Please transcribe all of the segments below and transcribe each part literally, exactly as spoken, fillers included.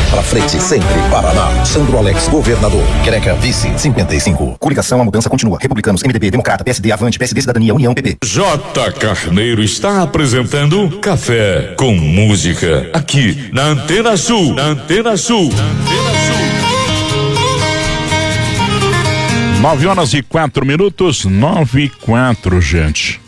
Pra frente sempre. Paraná. Sandro Alex, governador. Greca, vice, cinquenta e cinco. Coligação, a mudança continua. Republicanos, M D B, Democrata, P S D, Avante, P S D, Cidadania, União, P P. J. Carneiro está apresentando Café com Música. Aqui na Antena Sul. Na Antena Sul. Na Antena Sul. Nove horas e quatro minutos, nove e quatro, gente.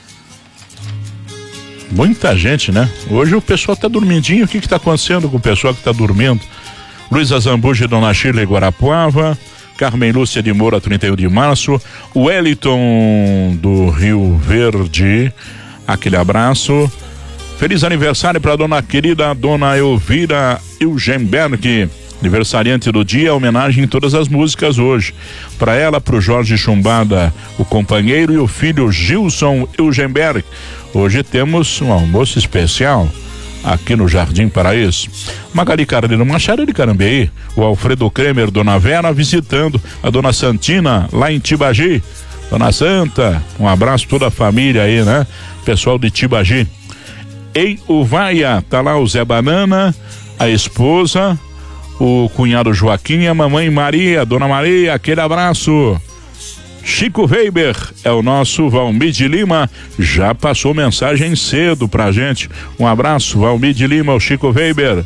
Muita gente, né? Hoje o pessoal tá dormidinho. O que que tá acontecendo com o pessoal que tá dormindo? Luísa Zambuja e Dona Shirley Guarapuava, Carmen Lúcia de Moura, trinta e um de março, Wellington do Rio Verde, aquele abraço. Feliz aniversário para dona querida Dona Elvira Eugenberg, aniversariante do dia, homenagem em todas as músicas hoje. Para ela, pro Jorge Chumbada, o companheiro, e o filho Gilson Eugenberg. Hoje temos um almoço especial aqui no Jardim Paraíso. Magali Carneiro Machado de Carambeí, o Alfredo Kremer, Dona Vera, visitando a Dona Santina lá em Tibagi. Dona Santa, um abraço toda a família aí, né? Pessoal de Tibagi. Em Uvaia, tá lá o Zé Banana, a esposa, o cunhado Joaquim e a mamãe Maria, Dona Maria, aquele abraço. Chico Weber é o nosso Valmir de Lima, já passou mensagem cedo pra gente. Um abraço, Valmir de Lima, o Chico Weber.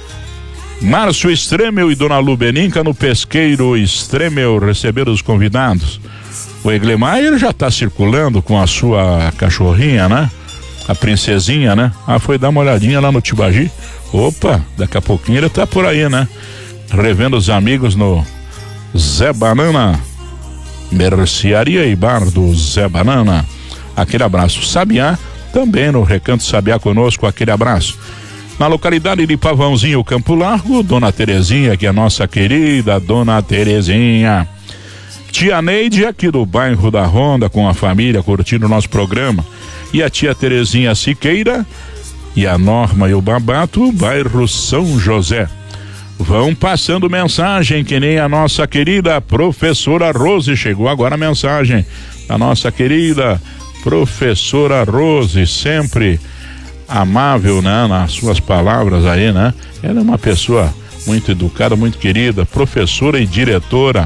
Márcio Stremel e Dona Lubeninca no Pesqueiro Stremel receberam os convidados. O Eglemaier já tá circulando com a sua cachorrinha, né? A princesinha, né? Ah, foi dar uma olhadinha lá no Tibagi. Opa, daqui a pouquinho ele tá por aí, né? Revendo os amigos no Zé Banana, Mercearia e Bar do Zé Banana. Aquele abraço. Sabiá, também no Recanto Sabiá conosco, aquele abraço. Na localidade de Pavãozinho, Campo Largo, Dona Terezinha, que é a nossa querida Dona Terezinha. Tia Neide, aqui do bairro da Ronda, com a família, curtindo o nosso programa. E a tia Terezinha Siqueira e a Norma e o Babato, bairro São José. Vão passando mensagem, que nem a nossa querida professora Rose. Chegou agora a mensagem da nossa querida professora Rose, sempre amável, né? Nas suas palavras aí, né? Ela é uma pessoa muito educada, muito querida, professora e diretora,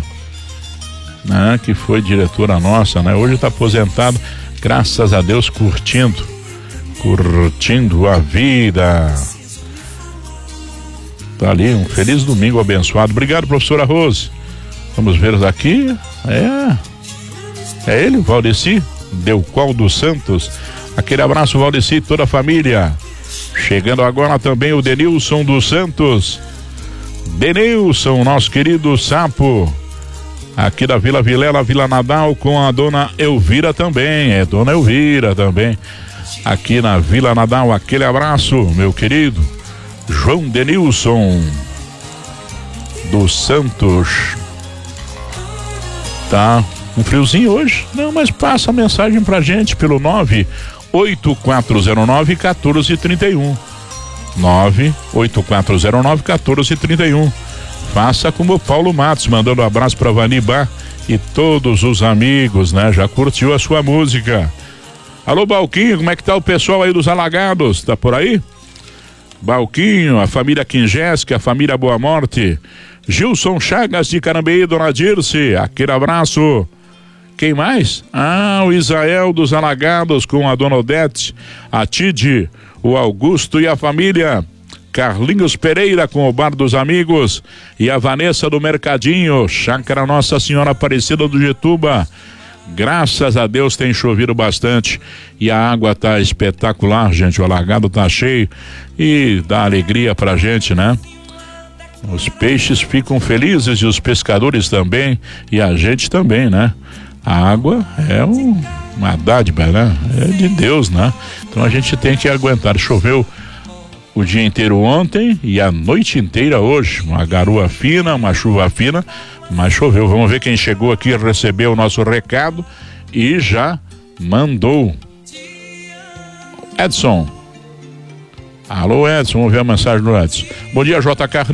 né? Que foi diretora nossa, né? Hoje está aposentado, graças a Deus, curtindo, curtindo a vida. Tá ali, um feliz domingo abençoado. Obrigado, professora Rose. Vamos ver aqui. É. É ele, Valdeci Delqual dos Santos. Aquele abraço, Valdeci, toda a família. Chegando agora também o Denilson dos Santos. Denilson, nosso querido sapo. Aqui da Vila Vilela, Vila Nadal, com a dona Elvira também. É, dona Elvira também. Aqui na Vila Nadal, aquele abraço, meu querido João Denilson dos Santos. Tá um friozinho hoje? Não, mas passa a mensagem pra gente pelo nove oito quatro zero nove, um quatro três um. nove oito quatro zero nove, um quatro três um. Faça como o Paulo Matos, mandando um abraço pra Vanibá e todos os amigos, né? Já curtiu a sua música. Alô, Balquinho, como é que tá o pessoal aí dos Alagados? Tá por aí? Balquinho, a família Quingesca, a família Boa Morte, Gilson Chagas de Carambeí, Dona Dirce, aquele abraço. Quem mais? Ah, o Israel dos Alagados com a Dona Odete, a Tide, o Augusto e a família, Carlinhos Pereira com o Bar dos Amigos e a Vanessa do Mercadinho, Chácara Nossa Senhora Aparecida do Getuba. Graças a Deus tem chovido bastante e a água tá espetacular, gente. O alagado tá cheio e dá alegria pra gente, né? Os peixes ficam felizes e os pescadores também, e a gente também, né? A água é um, uma dádiva, né? É de Deus, né? Então a gente tem que aguentar. Choveu o dia inteiro ontem e a noite inteira hoje. Uma garoa fina, uma chuva fina, mas choveu. Vamos ver quem chegou aqui, recebeu o nosso recado e já mandou. Edson. Alô, Edson, vamos ver a mensagem do Edson. Bom dia, J. Carneiro.